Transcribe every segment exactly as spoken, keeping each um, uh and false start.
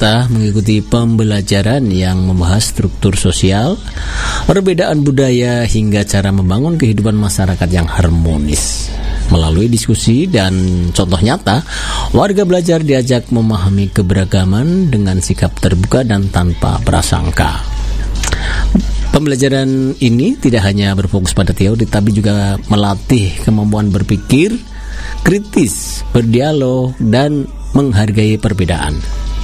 peserta mengikuti pembelajaran yang membahas struktur sosial, perbedaan budaya, hingga cara membangun kehidupan masyarakat yang harmonis. Melalui diskusi dan contoh nyata, warga belajar diajak memahami keberagaman dengan sikap terbuka dan tanpa prasangka. Pembelajaran ini tidak hanya berfokus pada teori, tapi juga melatih kemampuan berpikir kritis, berdialog, dan menghargai perbedaan.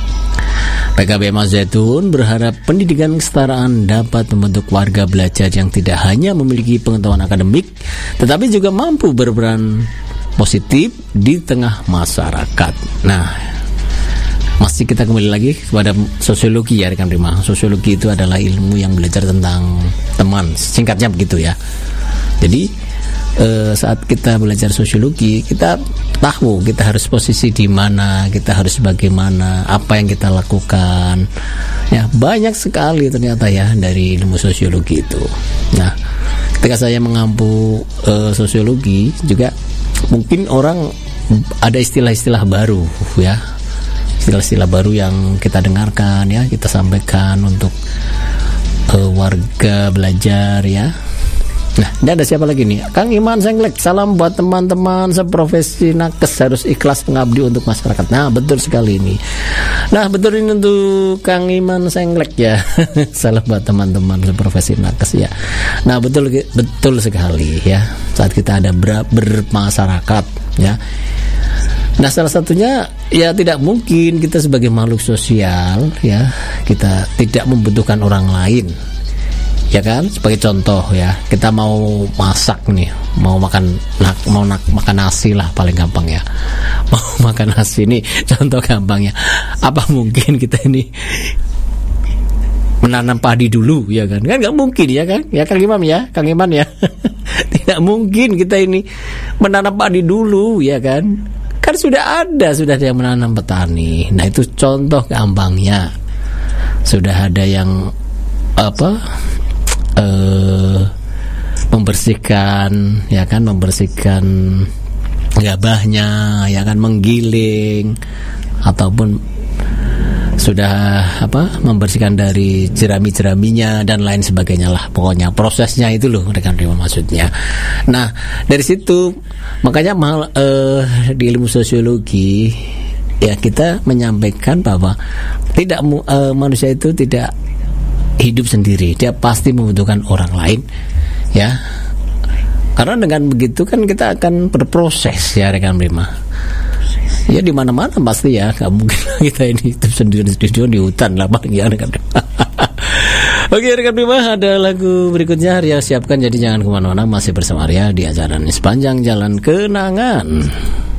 P K B M Al-Zaitun berharap pendidikan kesetaraan dapat membentuk warga belajar yang tidak hanya memiliki pengetahuan akademik, tetapi juga mampu berperan positif di tengah masyarakat. Nah, masih kita kembali lagi kepada sosiologi ya rekan prima. Sosiologi itu adalah ilmu yang belajar tentang teman, singkatnya begitu ya. Jadi Uh, saat kita belajar sosiologi, kita tahu kita harus posisi di mana, kita harus bagaimana, apa yang kita lakukan. Ya, banyak sekali ternyata ya dari ilmu sosiologi itu. Nah, ketika saya mengampu uh, sosiologi juga mungkin orang ada istilah-istilah baru ya. Istilah-istilah baru yang kita dengarkan ya, kita sampaikan untuk uh, warga belajar ya. Nah, ini ada siapa lagi nih? Kang Iman Senglek, salam buat teman-teman seprofesi nakes, harus ikhlas mengabdi untuk masyarakat. Nah, betul sekali ini. Nah, betul ini untuk Kang Iman Senglek ya. Salam buat teman-teman seprofesi nakes ya. Nah, betul betul sekali ya. Saat kita ada ber, bermasyarakat ya. Nah, salah satunya ya tidak mungkin kita sebagai makhluk sosial ya, kita tidak membutuhkan orang lain. Ya kan, sebagai contoh ya, kita mau masak nih, mau makan nak, mau nak, makan nasi lah paling gampang ya, mau makan nasi nih, contoh gampangnya. Apa mungkin kita ini menanam padi dulu ya kan? Kan nggak mungkin ya kan? Ya Kang Imam ya, Kang Iman ya, tidak mungkin kita ini menanam padi dulu ya kan? Kan sudah ada, sudah ada yang menanam petani. Nah itu contoh gampangnya. Sudah ada yang apa? Uh, membersihkan ya kan, membersihkan gabahnya ya kan, menggiling ataupun sudah apa membersihkan dari jerami-jeraminya dan lain sebagainya lah, pokoknya prosesnya itu loh rekan prima maksudnya. Nah dari situ makanya mal, uh, di ilmu sosiologi ya kita menyampaikan bahwa tidak uh, manusia itu tidak hidup sendiri, dia pasti membutuhkan orang lain ya, karena dengan begitu kan kita akan berproses ya rekan prima ya, di mana-mana pasti ya, nggak mungkin kita ini hidup sendiri di hutan lah paling ya rekan prima. Oke rekan prima, ada lagu berikutnya Arya siapkan, jadi jangan kemana-mana, masih bersama Arya di acara ini Sepanjang Jalan Kenangan.